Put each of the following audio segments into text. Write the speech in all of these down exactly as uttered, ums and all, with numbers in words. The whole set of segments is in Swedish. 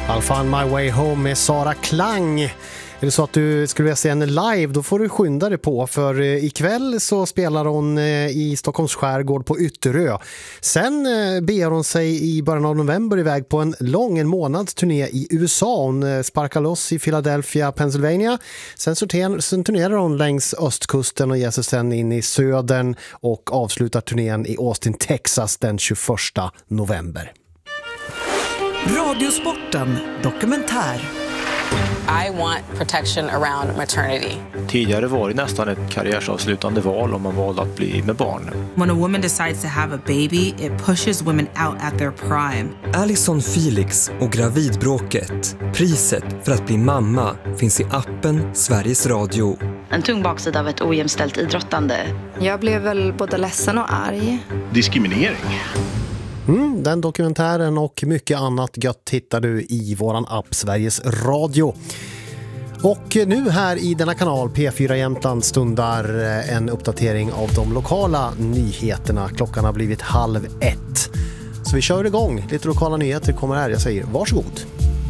I'll find my way home med Sara Klang. Är det så att du skulle vilja se henne live, då får du skynda dig på. För ikväll så spelar hon i Stockholms skärgård på Ytterö. Sen beger hon sig i början av november iväg på en lång, en månads turné i U S A. Hon sparkar loss i Philadelphia, Pennsylvania. Sen, sorter, sen turnerar hon längs östkusten och ger sig sen in i södern och avslutar turnén i Austin, Texas den tjugoförsta november. Radiosporten dokumentär. I want protection around maternity. Tidigare var det nästan ett karriärsavslutande val om man valde att bli med barn. When a woman decides to have a baby, it pushes women out at their prime. Alison Felix och gravidbråket. Priset för att bli mamma finns i appen Sveriges Radio. En tung baksida av ett ojämställt idrottande. Jag blev väl både ledsen och arg. Diskriminering. Mm, den dokumentären och mycket annat gött hittar du i våran app Sveriges Radio. Och nu här i denna kanal P fyra Jämtland stundar en uppdatering av de lokala nyheterna. Klockan har blivit halv ett. Så vi kör igång. Lite lokala nyheter kommer här. Jag säger varsågod.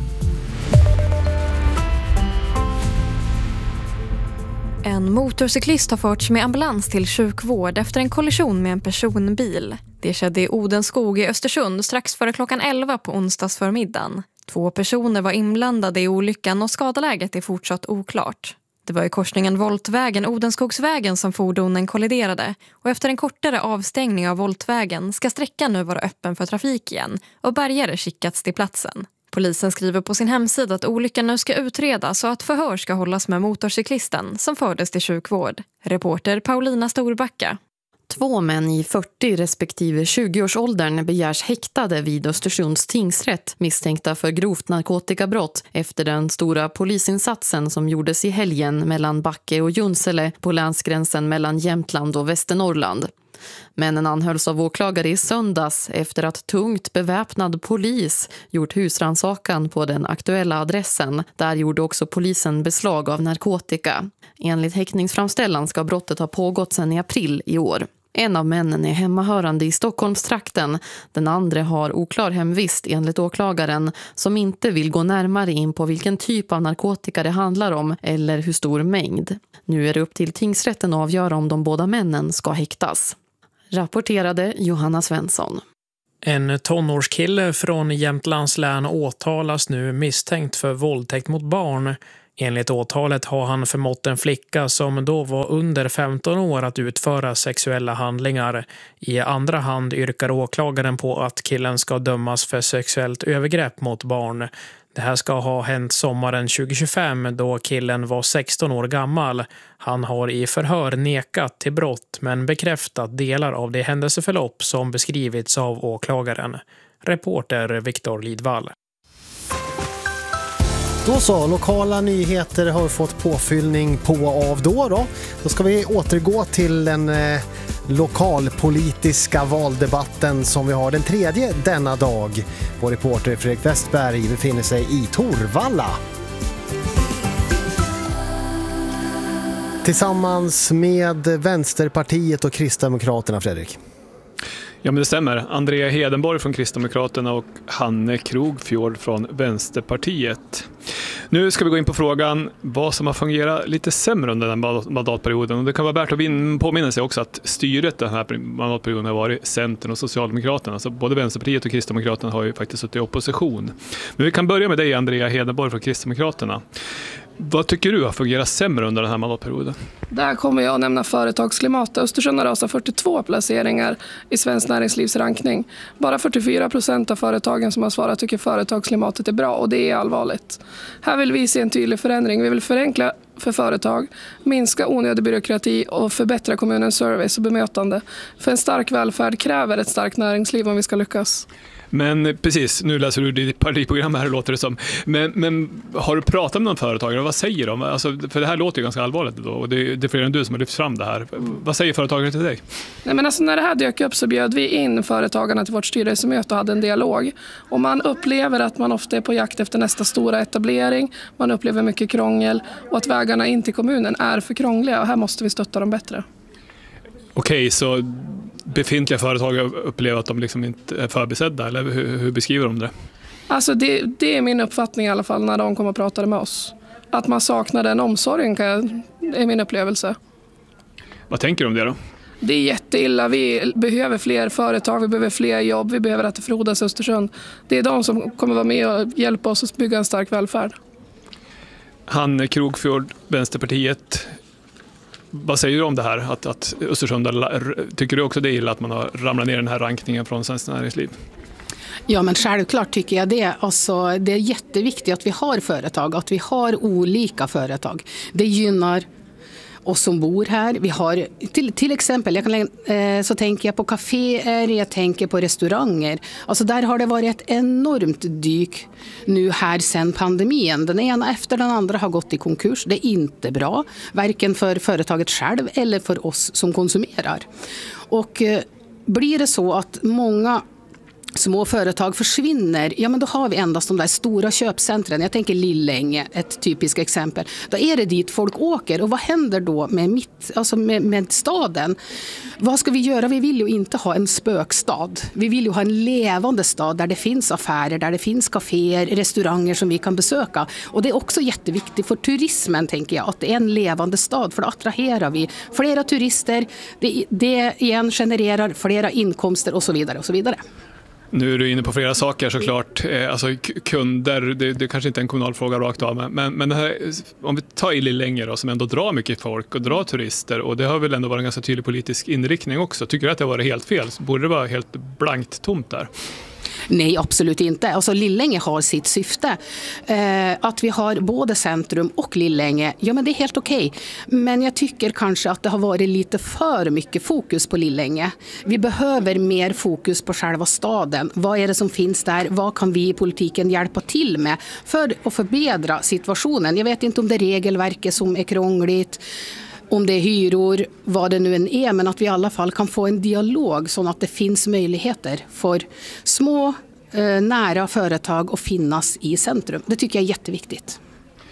En motorcyklist har förts med ambulans till sjukvård efter en kollision med en personbil. Det skedde i Odenskog i Östersund strax före klockan elva på onsdagsförmiddagen. Två personer var inblandade i olyckan och skadeläget är fortsatt oklart. Det var i korsningen Voltvägen Odenskogsvägen som fordonen kolliderade och efter en kortare avstängning av Voltvägen ska sträckan nu vara öppen för trafik igen och bärgare skickats till platsen. Polisen skriver på sin hemsida att olyckan nu ska utredas och att förhör ska hållas med motorcyklisten som fördes till sjukvård. Reporter Paulina Storbacka. Två män i fyrtio respektive tjugo-årsåldern begärs häktade vid Östersunds tingsrätt misstänkta för grovt narkotikabrott efter den stora polisinsatsen som gjordes i helgen mellan Backe och Junsele på länsgränsen mellan Jämtland och Västernorrland. Männen anhölls av åklagare i söndags efter att tungt beväpnad polis gjort husrannsakan på den aktuella adressen. Där gjorde också polisen beslag av narkotika. Enligt häktningsframställan ska brottet ha pågått sedan i april i år. En av männen är hemmahörande i Stockholmstrakten. Den andra har oklar hemvist enligt åklagaren som inte vill gå närmare in på vilken typ av narkotika det handlar om eller hur stor mängd. Nu är det upp till tingsrätten att avgöra om de båda männen ska häktas. Rapporterade Johanna Svensson. En tonårskille från Jämtlands län åtalas nu misstänkt för våldtäkt mot barn. Enligt åtalet har han förmått en flicka som då var under femton år att utföra sexuella handlingar. I andra hand yrkar åklagaren på att killen ska dömas för sexuellt övergrepp mot barn. Det här ska ha hänt sommaren tjugohundratjugofem då killen var sexton år gammal. Han har i förhör nekat till brott men bekräftat delar av det händelseförlopp som beskrivits av åklagaren. Reporter Viktor Lidvall. Då så, lokala nyheter har fått påfyllning på av då då. Då ska vi återgå till den eh, lokalpolitiska valdebatten som vi har den tredje denna dag. Vår reporter Fredrik Westberg befinner sig i Torvalla. Tillsammans med Vänsterpartiet och Kristdemokraterna, Fredrik. Ja, men det stämmer. Andrea Hedenborg från Kristdemokraterna och Hanne Krogfjord från Vänsterpartiet. Nu ska vi gå in på frågan vad som har fungerat lite sämre under den här mandatperioden. Och det kan vara värt att påminna sig också att styret den här mandatperioden har varit Centern och Socialdemokraterna. Så både Vänsterpartiet och Kristdemokraterna har ju faktiskt suttit i opposition. Men vi kan börja med dig, Andrea Hedenborg från Kristdemokraterna. Vad tycker du har fungerat sämre under den här mandatperioden? Där kommer jag att nämna företagsklimat. Östersund har rasat fyrtiotvå placeringar i Svensk Näringslivs rankning. Bara fyrtiofyra procent av företagen som har svarat tycker företagsklimatet är bra och det är allvarligt. Här vill vi se en tydlig förändring. Vi vill förenkla för företag, minska onödig byråkrati och förbättra kommunens service och bemötande. För en stark välfärd kräver ett starkt näringsliv om vi ska lyckas. Men precis, nu läser du ditt partiprogram här, låter det som. Men, men har du pratat med någon företagare? Vad säger de? Alltså, för det här låter ju ganska allvarligt då. Och det, det är fler än du som har lyft fram det här. Vad säger företagare till dig? Nej, men alltså, när det här dök upp så bjöd vi in företagarna till vårt styrelsemöte och hade en dialog. Och man upplever att man ofta är på jakt efter nästa stora etablering. Man upplever mycket krångel och att vägarna in till kommunen är för krångliga. Och här måste vi stötta dem bättre. Okej, så befintliga företag upplever att de liksom inte är förbesedda, eller hur, hur beskriver de det? Alltså det, det är min uppfattning i alla fall när de kommer och pratar med oss. Att man saknar den omsorgen kan jag, är min upplevelse. Vad tänker du om det då? Det är jätteilla. Vi behöver fler företag, vi behöver fler jobb, vi behöver att det frodas Östersund. Det är de som kommer vara med och hjälpa oss att bygga en stark välfärd. Hanne Krogfjord, Vänsterpartiet. Vad säger du om det här? Att, att Östersund, tycker du också det är illa att man har ramlat ner den här rankningen från Svenskt Näringsliv? Ja, men självklart tycker jag det. Alltså, det är jätteviktigt att vi har företag, att vi har olika företag. Det gynnar oss som bor här. Vi har till, till exempel, jag kan, eh, så tänker jag på kaféer, jag tänker på restauranger. Alltså där har det varit ett enormt dyk nu här sedan pandemin. Den ena efter den andra har gått i konkurs. Det är inte bra, varken för företaget själv eller för oss som konsumerar. Och eh, blir det så att många små företag försvinner, ja men då har vi endast de där stora köpcentren. Jag tänker Lillänge, ett typiskt exempel. Då är det dit folk åker. Och vad händer då med, mitt, alltså med, med staden? Vad ska vi göra? Vi vill ju inte ha en spökstad. Vi vill ju ha en levande stad där det finns affärer, där det finns kaféer, restauranger som vi kan besöka. Och det är också jätteviktigt för turismen, tänker jag, att det är en levande stad. För då attraherar vi flera turister. Det, det igen genererar flera inkomster och så vidare och så vidare. Nu är du inne på flera saker såklart, alltså kunder, det, det kanske inte är en kommunal fråga rakt av, men, men det här, om vi tar i Lillänge då, som ändå drar mycket folk och drar turister, och det har väl ändå varit en ganska tydlig politisk inriktning också. Tycker du att det har varit helt fel? Borde det vara helt blankt tomt där? Nej, absolut inte. Alltså Lillänge har sitt syfte. Eh, att vi har både centrum och Lillänge, ja men det är helt okej. Men jag tycker kanske att det har varit lite för mycket fokus på Lillänge. Vi behöver mer fokus på själva staden. Vad är det som finns där? Vad kan vi i politiken hjälpa till med för att förbättra situationen? Jag vet inte om det är regelverket som är krångligt, om det är hyror, vad det nu än är, men att vi i alla fall kan få en dialog så att det finns möjligheter för små, eh, nära företag att finnas i centrum. Det tycker jag är jätteviktigt.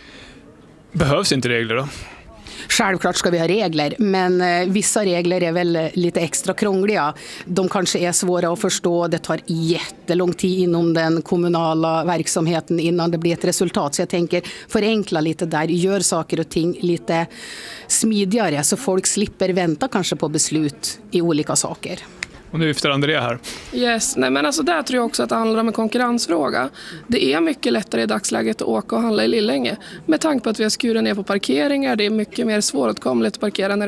Behövs inte regler då? Självklart ska vi ha regler, men eh, vissa regler är väl lite extra krångliga. De kanske är svåra att förstå. Det tar jättelång tid inom den kommunala verksamheten innan det blir ett resultat. Så jag tänker förenkla lite där, gör saker och ting lite smidigare så folk slipper vänta kanske på beslut i olika saker. Och nu efter Andrea här. Yes, nej men alltså där tror jag också att det handlar om en konkurrensfråga. Det är mycket lättare i dagsläget att åka och handla i Lillänge. Med tanke på att vi har skurit ner på parkeringar, det är mycket mer svåråtkomligt att parkera när